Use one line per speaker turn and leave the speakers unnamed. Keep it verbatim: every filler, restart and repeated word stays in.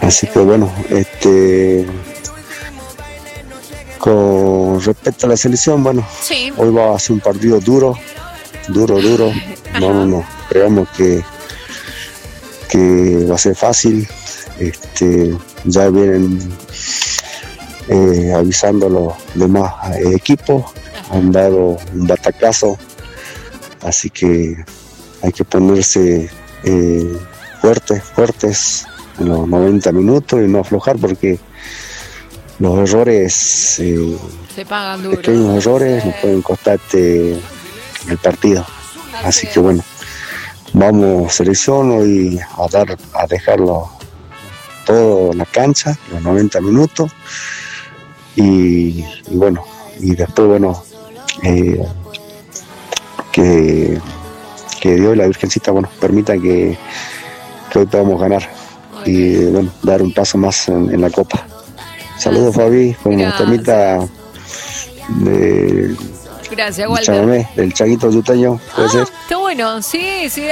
Así que bueno, este con respecto a la selección, bueno,
Sí.
hoy va a ser un partido duro, duro, duro. No, no, no, creemos que, que va a ser fácil. Este, ya vienen eh, avisando los demás eh, equipos, han dado un batacazo, así que hay que ponerse eh, fuertes, fuertes en los noventa minutos y no aflojar, porque los errores, eh,
Se pagan duro.
pequeños errores, nos pueden costarte el partido. Así que bueno, vamos selección hoy a dar, a dejarlo todo en la cancha, los noventa minutos, y, y bueno, y después bueno, eh, que, que Dios y la Virgencita, bueno, permitan que, que hoy podamos ganar y bueno, dar un paso más en, en la Copa. Saludos, Fabi, como
Gracias.
temita de
Gracias,
del
Walter.
chamamé, del Chaguito Yuteño, puede
Ah,
ser.
está bueno, sí, sí.